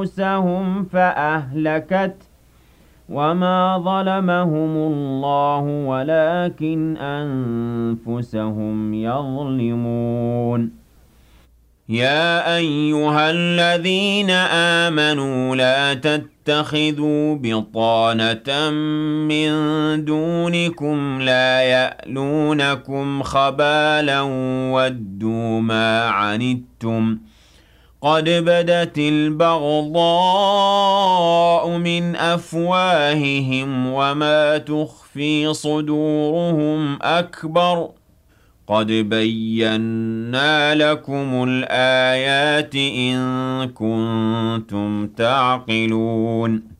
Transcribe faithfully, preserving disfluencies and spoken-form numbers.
أنفسهم فأهلكت وما ظلمهم الله ولكن أنفسهم يظلمون يا أيها الذين آمنوا لا تتخذوا بطانة من دونكم لا يألونكم خبالا ودوا ما عنتم قد بدت البغضاء من أفواههم وما تخفي صدورهم أكبر قد بينا لكم الآيات إن كنتم تعقلون